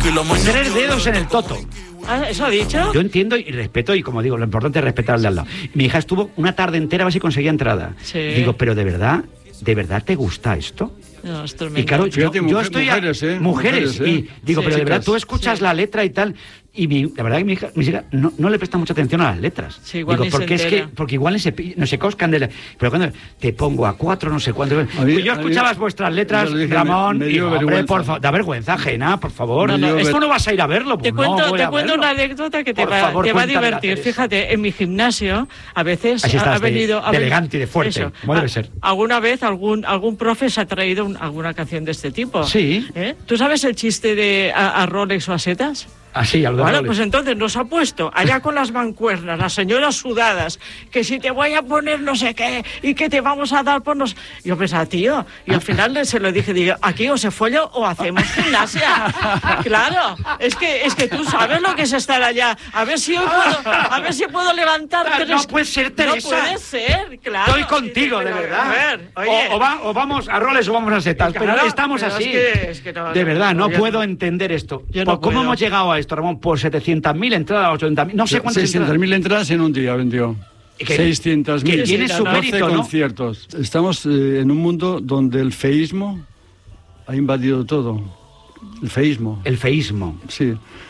3 dedos en el toto. ¿Eso ha dicho? Yo entiendo y respeto, y como digo, lo importante es respetar al de al lado. Mi hija estuvo una tarde entera a ver si conseguía entrada. Sí. Digo, pero ¿de verdad te gusta esto? No, es tremendo. Y claro, fíjate, yo estoy mujeres, y digo, sí, pero de verdad chicas, tú escuchas la letra y tal, y la verdad que mi hija no le presta mucha atención a las letras. Sí, igual digo, ni se porque entera. porque igual no se coscan de pero cuando te pongo a 4 no sé cuánto. Pues yo escuchabas vuestras letras, Ramón, me y dio hombre, vergüenza. por favor, da vergüenza ajena, por favor. No, Esto no vas a ir a verlo. Te Pues cuento una anécdota que te Por va favor, a cuéntame, divertir. Teresa. Fíjate, en mi gimnasio a veces Así estás, ha venido... de elegante y de fuerte, Eso. como debe ser. Alguna vez algún profe se ha traído alguna canción de este tipo. Sí. ¿Tú sabes el chiste de a Rolex o a Setas? Así, algo de Bueno, Rolex. pues entonces nos ha puesto allá con las mancuernas, las señoras sudadas, que si te voy a poner no sé qué y que te vamos a dar por nos... Yo pensaba, tío, y al final se lo dije, digo, aquí o se folla o hacemos gimnasia. Claro, es que tú sabes lo que es estar allá. A ver si puedo levantar No puede ser, Teresa. No puede ser, claro. Estoy contigo, de verdad. A ver, oye. O vamos a Rolex o vamos a Setas, Claro, pero estamos pero así. es que no, de verdad, no yo puedo entender esto. yo no ¿Cómo puedo. hemos llegado a esto, Ramón? Por 700.000 entradas, 80.000, no sé cuántas 600.000 entradas en un día vendió. Que 600.000. tiene su 12 mérito, ¿no? conciertos. Estamos en un mundo donde el feísmo ha invadido todo. El feísmo. El feísmo. Sí.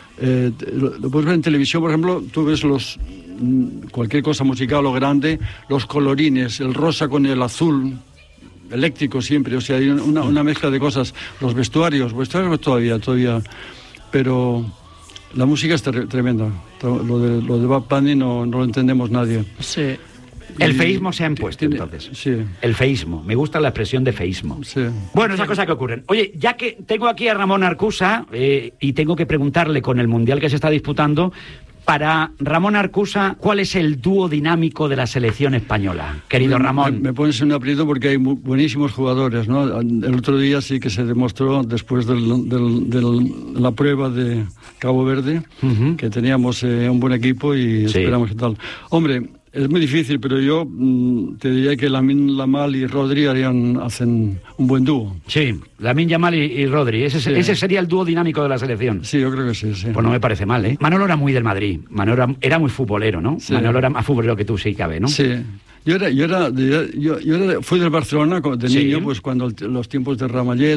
Lo puedes ver en televisión, por ejemplo, tú ves cualquier cosa musical o grande, los colorines, el rosa con el azul, eléctrico siempre, o sea, hay una mezcla de cosas. Los vestuarios todavía, pero la música es tremenda. Lo de Bad Bunny no lo entendemos nadie. Sí. El feísmo se ha impuesto, entonces. Sí. El feísmo. Me gusta la expresión de feísmo. Sí. Bueno, esas cosas que ocurren. Oye, ya que tengo aquí a Ramón Arcusa y tengo que preguntarle con el Mundial que se está disputando, para Ramón Arcusa, ¿cuál es el dúo dinámico de la selección españa, querido Ramón? Me pones un aprieto porque hay buenísimos jugadores, ¿no? El otro día sí que se demostró, después de la prueba de Cabo Verde, que teníamos un buen equipo y esperamos que tal. Hombre, es muy difícil, pero yo te diría que Lamine Yamal y Rodri hacen un buen dúo. Sí, Lamine Yamal y Rodri. Ese sería el dúo dinámico de la selección. Sí, yo creo que sí. Pues no me parece mal, ¿eh? Manolo era muy del Madrid. Manolo era muy futbolero, ¿no? Sí. Manolo era más futbolero que tú, sí cabe, ¿no? Sí. Yo fui del Barcelona de niño, pues cuando los tiempos de Ramallet,